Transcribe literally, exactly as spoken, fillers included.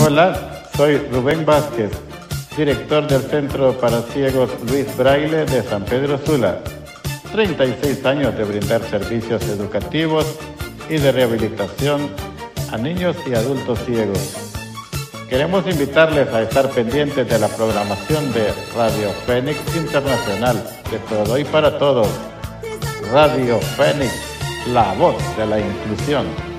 Hola, soy Rubén Vázquez, director del Centro para Ciegos Luis Braille de San Pedro Sula. treinta y seis años de brindar servicios educativos y de rehabilitación a niños y adultos ciegos. Queremos invitarles a estar pendientes de la programación de Radio Fénix Internacional, de todo y para todos. Radio Fénix, la voz de la inclusión.